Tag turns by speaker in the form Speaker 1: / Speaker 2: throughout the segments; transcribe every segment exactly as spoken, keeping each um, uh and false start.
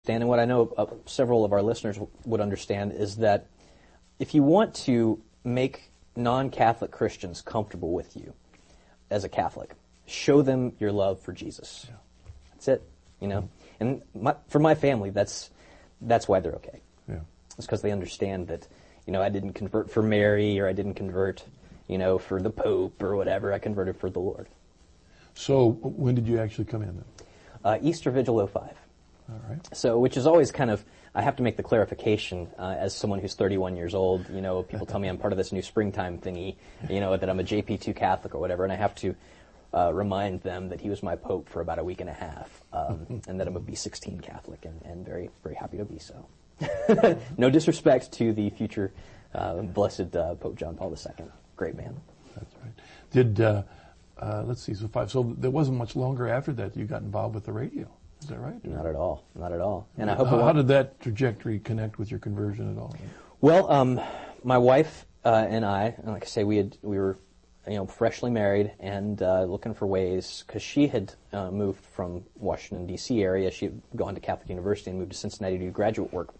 Speaker 1: And what I know uh, several of our listeners w- would understand is that if you want to make non-Catholic Christians comfortable with you as a Catholic, show them your love for Jesus. Yeah. That's it, you know. And my, for my family, that's that's why they're okay.
Speaker 2: Yeah.
Speaker 1: It's because they understand that, you know, I didn't convert for Mary, or I didn't convert, you know, for the Pope or whatever. I converted for the Lord.
Speaker 2: So when did you actually come in then?
Speaker 1: Uh, Easter Vigil oh five.
Speaker 2: All right.
Speaker 1: So, which is always kind of, I have to make the clarification, uh, as someone who's thirty-one years old, you know, people tell me I'm part of this new springtime thingy, you know, that I'm a J P two Catholic or whatever, and I have to uh, remind them that he was my Pope for about a week and a half, um, and that I'm a B sixteen Catholic, and, and very, very happy to be so. No disrespect to the future uh, blessed uh, Pope John Paul the Second. Great man.
Speaker 2: That's right. Did, uh, uh, let's see, so five, so there wasn't much longer after that you got involved with the radio. Is that right?
Speaker 1: Not at all. Not at all. And I hope.
Speaker 2: How, how did that trajectory connect with your conversion at all?
Speaker 1: Well, um, my wife uh, and I, and like I say, we had we were, you know, freshly married and uh, looking for ways, because she had uh, moved from Washington D C area. She had gone to Catholic University and moved to Cincinnati to do graduate work,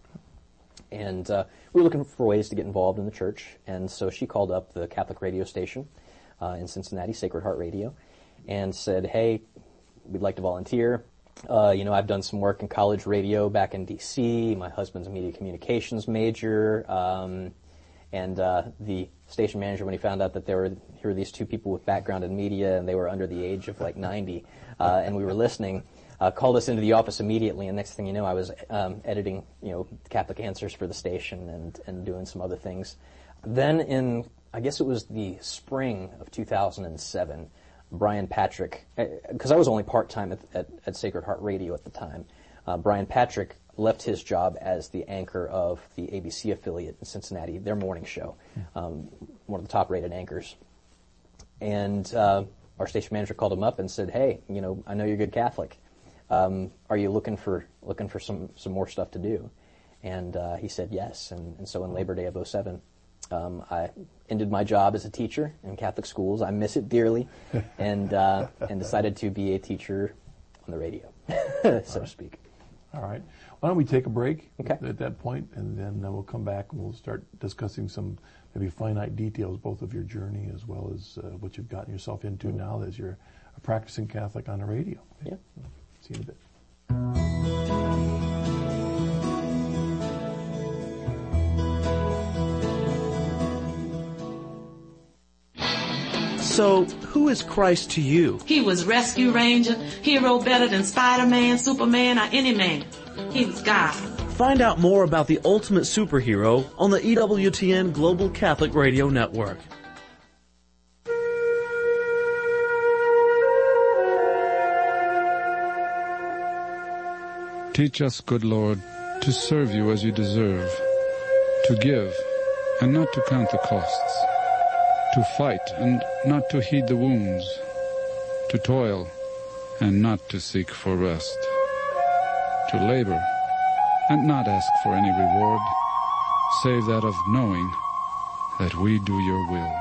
Speaker 1: and uh, we were looking for ways to get involved in the church. And so she called up the Catholic radio station uh, in Cincinnati, Sacred Heart Radio, and said, "Hey, we'd like to volunteer. Uh, you know, I've done some work in college radio back in D C. My husband's a media communications major. Um, and uh, the station manager, when he found out that there were, here were these two people with background in media, and they were under the age of like ninety, uh, and we were listening, uh, called us into the office immediately. And next thing you know, I was um, editing, you know, Catholic Answers for the station and, and doing some other things. Then in, I guess it was the spring of two thousand seven, Brian Patrick, because I was only part-time at, at, at Sacred Heart Radio at the time, uh, Brian Patrick left his job as the anchor of the A B C affiliate in Cincinnati, their morning show, um, one of the top-rated anchors. And uh, our station manager called him up and said, "Hey, you know, I know you're a good Catholic. Um, are you looking for looking for some, some more stuff to do?" And uh, he said yes. And, and so in Labor Day of oh seven, Um, I ended my job as a teacher in Catholic schools. I miss it dearly, and uh, and decided to be a teacher on the radio, so to speak.
Speaker 2: All right. Why don't we take a break
Speaker 1: okay.
Speaker 2: at that point, and then uh, we'll come back and we'll start discussing some maybe finite details, both of your journey as well as uh, what you've gotten yourself into mm-hmm. now as you're a practicing Catholic on the radio.
Speaker 1: Yeah.
Speaker 2: See you in a bit.
Speaker 3: So, who is Christ to you?
Speaker 4: He was Rescue Ranger, hero better than Spider-Man, Superman, or any man. He was God.
Speaker 3: Find out more about the ultimate superhero on the E W T N Global Catholic Radio Network.
Speaker 5: Teach us, good Lord, to serve you as you deserve, to give and not to count the costs, to fight and not to heed the wounds, to toil and not to seek for rest, to labor and not ask for any reward, save that of knowing that we do your will.